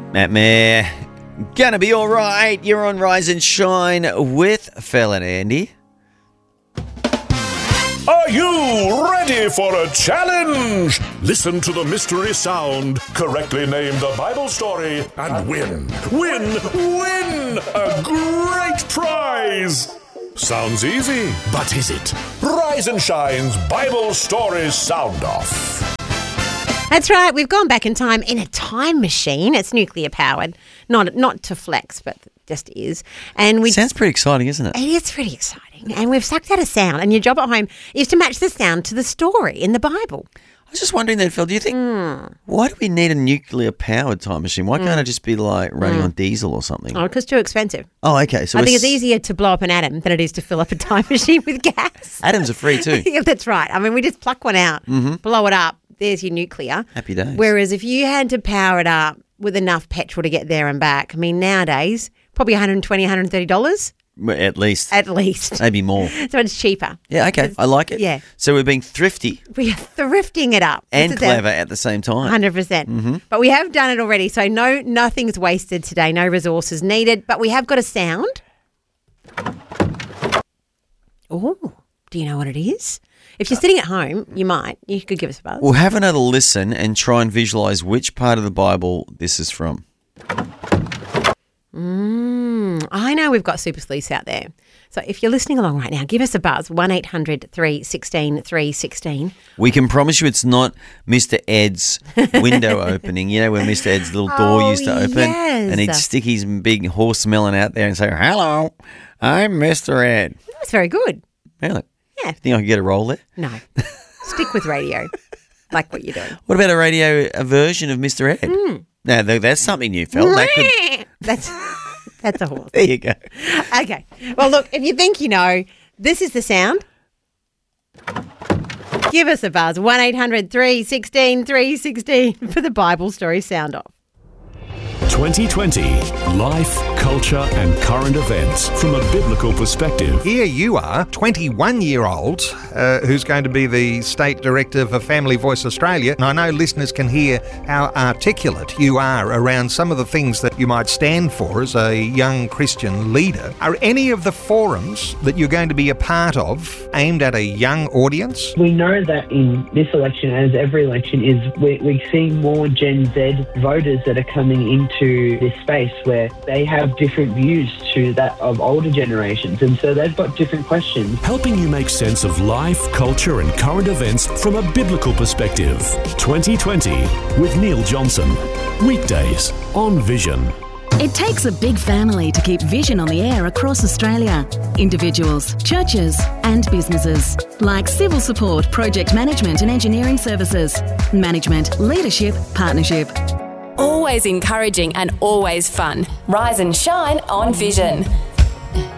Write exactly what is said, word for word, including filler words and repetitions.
Matt Mayer, gonna be all right. You're on Rise and Shine with Phil and Andy. Are you ready for a challenge? Listen to the mystery sound, correctly name the Bible story, and win, win, win a great prize. Sounds easy, but is it? Rise and Shine's Bible Stories Sound Off. That's right. We've gone back in time in a time machine. It's nuclear powered, not not to flex, but just is. And we Sounds pretty exciting, isn't it? It is pretty exciting. And we've sucked out a sound, and your job at home is to match the sound to the story in the Bible. I was just wondering then, Phil, do you think, Mm. why do we need a nuclear-powered time machine? Why can't it just be like running Mm. on diesel or something? Oh, because it's too expensive. Oh, okay. So I think we're it's easier to blow up an atom than it is to fill up a time machine with gas. Atoms are free too. Yeah, that's right. I mean, we just pluck one out, Mm-hmm. blow it up. There's your nuclear. Happy days. Whereas if you had to power it up with enough petrol to get there and back, I mean, nowadays, probably one hundred twenty dollars, one hundred thirty dollars. Well, At least. At least. Maybe more. So it's cheaper. Yeah, okay. I like it. Yeah. So we're being thrifty We are thrifting it up. and This is clever at the same time. one hundred percent. Mm-hmm. But we have done it already. So no, nothing's wasted today. No resources needed. But we have got a sound. Oh, do you know what it is? If you're sitting at home, you might. You could give us a buzz. We'll have another listen and try and visualise which part of the Bible this is from. Mm, I know we've got super sleuths out there. So if you're listening along right now, give us a buzz, one eight hundred three one six three one six. We can promise you it's not Mister Ed's window opening. You know when Mister Ed's little door Oh, used to open yes. and he'd stick his big horse melon out there and say, "Hello, I'm Mister Ed." That's very good. Really? Yeah. Think I could get a roll there? No. Stick with radio, like what you're doing. What about a radio a version of Mister Ed? Mm. Now, th- that's something new, Phil. That could... That's that's a horse. There you go. Okay. Well, look, if you think you know, this is the sound. Give us a buzz, one eight hundred three one six three one six for the Bible Story Sound Off. twenty twenty. Life, culture and current events from a biblical perspective. Here you are, twenty-one-year-old, uh, who's going to be the State Director for Family Voice Australia. And I know listeners can hear how articulate you are around some of the things that you might stand for as a young Christian leader. Are any of the forums that you're going to be a part of aimed at a young audience? We know that in this election, as every election is, we're, we're seeing more Gen Z voters that are coming into this space where they have different views to that of older generations, and so they've got different questions. Helping you make sense of life, culture and current events from a biblical perspective. twenty twenty with Neil Johnson. Weekdays on Vision. It takes a big family to keep Vision on the air across Australia. Individuals, churches and businesses. Like civil support, project management and engineering services. Management, leadership, partnership. Always encouraging and always fun. Rise and shine on Vision.